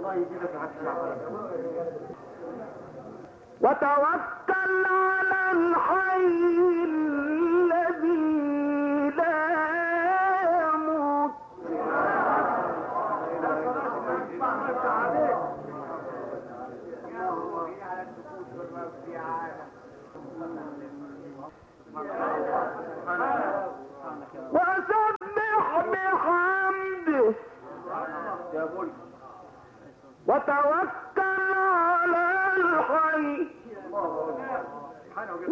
وتوكل على الحي الذي لا يموت وسبح بحمده وتوكل على الحي